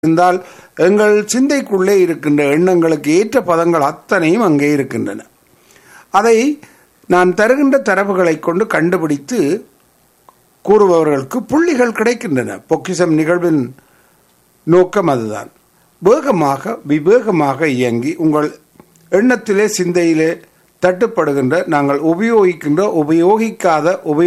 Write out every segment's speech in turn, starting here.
இருந்தால் எங்கள் சிந்தைக்குள்ளே இருக்கின்ற எண்ணங்களுக்கு ஏற்ற பதங்கள் அத்தனையும் அங்கே இருக்கின்றன. அதை நான் தருகின்ற தரவுகளை கொண்டு கண்டுபிடித்து கூறுபவர்களுக்கு புள்ளிகள் கிடைக்கின்றன. பொக்கிஷம் நிகழ்வின் நோக்கம் அதுதான். வேகமாக விவேகமாக இயங்கி உங்கள் எண்ணத்திலே சிந்தையிலே தட்டுப்படுகின்ற நாங்கள் உபயோகிக்கின்ற உபயோகிக்காத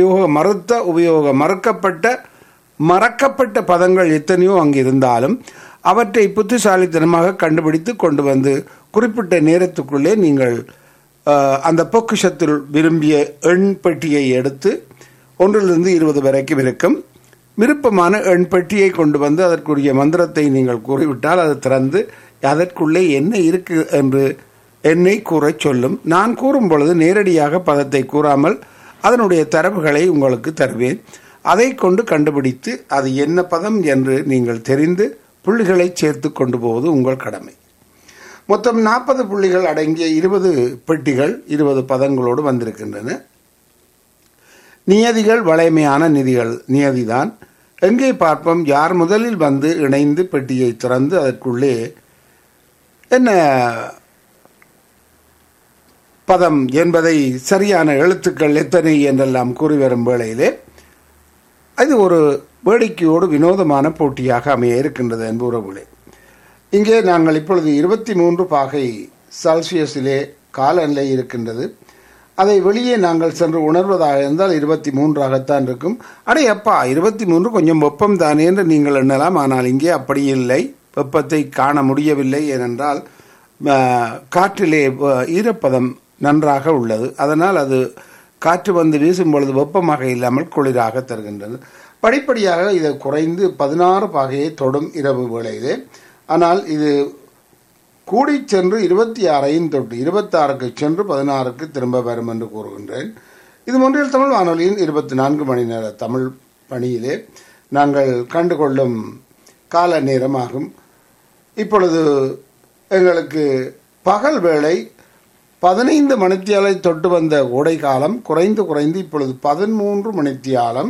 மறக்கப்பட்ட பதங்கள் எத்தனையோ அங்கு இருந்தாலும் அவற்றை புத்திசாலித்தனமாக கண்டுபிடித்து கொண்டு வந்து குறிப்பிட்ட நேரத்துக்குள்ளே நீங்கள் அந்த பொக்கிஷத்தில் விரும்பிய எண் பெட்டியை எடுத்து 1 to 20 வரைக்கும் இருக்கும் விருப்பமான எண் பெட்டியை கொண்டு வந்து அதற்குரிய மந்திரத்தை நீங்கள் கூறிவிட்டால் அது திறந்து அதற்குள்ளே என்ன இருக்கு என்று என்னை கூற சொல்லும். நான் கூறும் பொழுது நேரடியாக பதத்தை கூறாமல் அதனுடைய தரவுகளை உங்களுக்கு தருவேன். அதை கொண்டு கண்டுபிடித்து அது என்ன பதம் என்று நீங்கள் தெரிந்து புள்ளிகளை சேர்த்து கொண்டு போவது உங்கள் கடமை. மொத்தம் 40 புள்ளிகள் அடங்கிய 20 பெட்டிகள் 20 பதங்களோடு வந்திருக்கின்றன. நியதிகள் வளைமையான நியதிதான். எங்கே பார்ப்போம், யார் முதலில் வந்து இணைந்து பெட்டியை திறந்து அதற்குள்ளே என்ன பதம் என்பதை சரியான எழுத்துக்கள் எத்தனை என்றெல்லாம் கூறி வரும் வேளையிலே அது ஒரு வேடிக்கையோடு வினோதமான போட்டியாக அமைய இருக்கின்றது என்பது உறவுகளே. இங்கே நாங்கள் இப்பொழுது 23 பாகை செல்சியஸிலே காலநிலை இருக்கின்றது. அதை வெளியே நாங்கள் சென்று உணர்வதாக இருந்தால் 23ஆகத்தான் இருக்கும். அடே அப்பா 23 கொஞ்சம் வெப்பம் தானே என்று நீங்கள் எண்ணலாம். ஆனால் இங்கே அப்படி இல்லை, வெப்பத்தை காண முடியவில்லை. ஏனென்றால் காற்றிலே ஈரப்பதம் நன்றாக உள்ளது. அதனால் அது காற்று வந்து வீசும் பொழுது வெப்பமாக இல்லாமல் குளிராக தருகின்றது. படிப்படியாக இதை குறைந்து 16 பாகையை தொடும் இரவு வேளையிலே. ஆனால் இது கூடி சென்று 26ஐயும் தொட்டு 26க்கு சென்று 16க்கு திரும்ப வரும் என்று கூறுகின்றேன். இது மொன்றியல் தமிழ் வானொலியின் 24 மணி நேர தமிழ் பணியிலே நாங்கள் கண்டுகொள்ளும் கால நேரமாகும். இப்பொழுது எங்களுக்கு பகல் வேளை 15 மணித்தியாலை தொட்டு வந்த கோடை காலம் குறைந்து இப்பொழுது 13 மணித்தியாலம்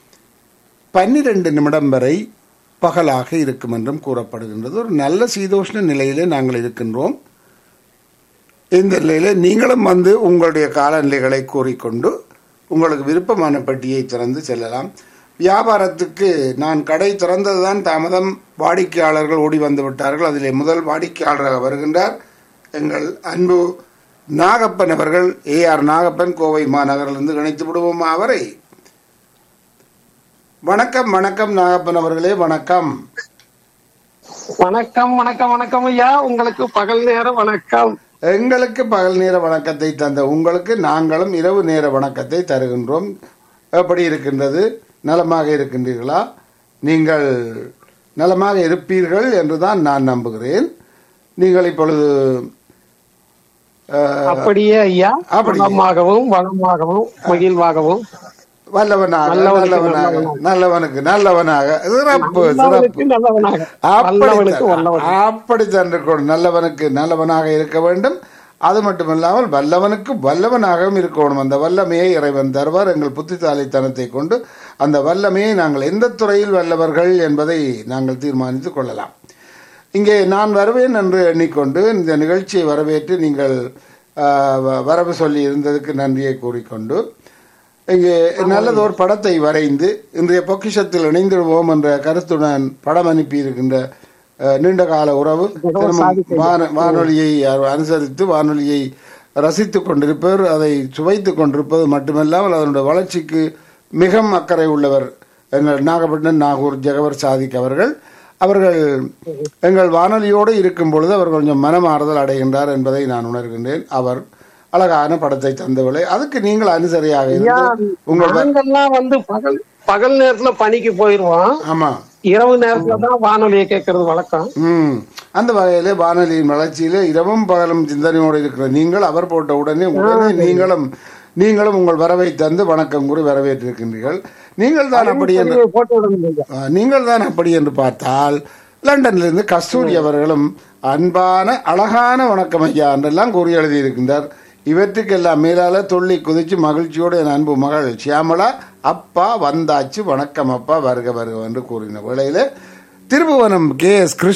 12 நிமிடம் வரை பகலாக இருக்கும் என்றும் கூறப்படுகின்றது. ஒரு நல்ல சீதோஷ்ண நிலையிலே நாங்கள் இருக்கின்றோம். இந்த நிலையில நீங்களும் வந்து உங்களுடைய காலநிலைகளை கூறிக்கொண்டு உங்களுக்கு விருப்பமான பெட்டியை திறந்து செல்லலாம். வியாபாரத்துக்கு நான் கடை திறந்ததுதான் தாமதம், வாடிக்கையாளர்கள் ஓடி வந்து விட்டார்கள். அதிலே முதல் வாடிக்கையாளராக வருகின்றார் எங்கள் அன்பு நாகப்பன் அவர்கள். AR நாகப்பன், கோவை மாநகரிலிருந்து இணைத்து விடுவோமா அவரை? வணக்கம் வணக்கம் நாகப்பன் அவர்களே, வணக்கம். வணக்கம் வணக்கம் வணக்கம் ஐயா, உங்களுக்கு பகல் நேர வணக்கம். எங்களுக்கு பகல் நேர வணக்கத்தை தந்த உங்களுக்கு நாங்களும் இரவு நேர வணக்கத்தை தருகின்றோம். எப்படி இருக்கின்றது? நலமாக இருக்கின்றீர்களா? நீங்கள் நலமாக இருப்பீர்கள் என்றுதான் நான் நம்புகிறேன். நீங்கள் இப்பொழுது அப்படியே ஐயா, வளமாகவும் வளமாகவும் மகிழ்வாகவும் நல்லவனுக்கு நல்லவனாக நல்லவனுக்கு நல்லவனாக இருக்க வேண்டும். அது மட்டுமல்லாமல் வல்லவனுக்கு வல்லவனாகவும் இருக்கணும். அந்த வல்லமையை இறைவன் தருவார். எங்கள் புத்திசாலித்தனத்தை கொண்டு அந்த வல்லமையை நாங்கள் எந்த துறையில் வல்லவர்கள் என்பதை நாங்கள் தீர்மானித்துக் கொள்ளலாம். இங்கே நான் வருவேன் என்று எண்ணிக்கொண்டு இந்த நிகழ்ச்சியை வரவேற்று நீங்கள் வரவு சொல்லி இருந்ததுக்கு நன்றியை கூறிக்கொண்டு இங்கே நல்லதோர் படத்தை வரைந்து இன்றைய பொக்கிஷத்தில் இணைந்திடுவோம் என்ற கருத்துடன் படம் அனுப்பி இருக்கின்ற நீண்டகால உறவு வானொலியை அனுசரித்து வானொலியை ரசித்துக் கொண்டிருப்பவர், அதை சுவைத்துக் கொண்டிருப்பது மட்டுமல்லாமல் அதனுடைய வளர்ச்சிக்கு மிக அக்கறை உள்ளவர் எங்கள் நாகப்பட்டினம் நாகூர் ஜெகவர் சாதிக் அவர்கள். அவர்கள் எங்கள் வானொலியோடு இருக்கும் பொழுது அவர் கொஞ்சம் மனமாறுதல் அடைகின்றார் என்பதை நான் உணர்கின்றேன். அவர் அழகான படத்தை தந்தவளை அதுக்கு நீங்கள் அனுசரியாக வந்து பகல் நேரத்துல பணிக்கு போயிருவோம். ஆமா, இரவு நேரத்துல தான் வானொலியை கேட்கறது வழக்கம். அந்த வகையிலே வானொலியின் வளர்ச்சியிலே இரவும் பகலும் சிந்தனையோடு இருக்கிற நீங்கள் அவர் போட்ட உடனே நீங்களும் உங்கள் வரவை தந்து வணக்கம் கூறி வரவேற்றிருக்கின்றீர்கள். நீங்கள் தான் அப்படி என்று பார்த்தால் லண்டனிலிருந்து கஸ்தூரி அவர்களும் அன்பான அழகான வணக்கம் ஐயா என்றெல்லாம் கூறி எழுதியிருக்கின்றார். இவற்றுக்கெல்லாம் மேலால துள்ளி குதிச்சு மகிழ்ச்சியோடு என் அன்பு மகள் சியாமலா அப்பா வந்தாச்சு, வணக்கம் அப்பா, வருக வருக என்று கூறின வேளையில திருபுவனம் கே எஸ்